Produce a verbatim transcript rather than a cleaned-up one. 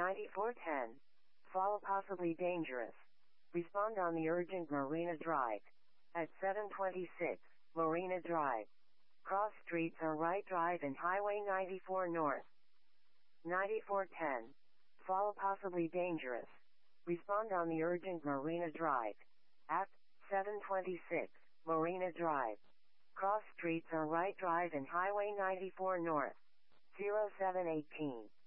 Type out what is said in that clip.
ninety-four ten. Fall possibly dangerous. Respond on the urgent Marina Drive. At seven twenty-six, Marina Drive. Cross streets are Wright Drive and Highway ninety-four North. ninety-four ten. Fall possibly dangerous. Respond on the urgent Marina Drive. At seven twenty-six, Marina Drive. Cross streets are Wright Drive and Highway ninety-four North. zero seven one eight.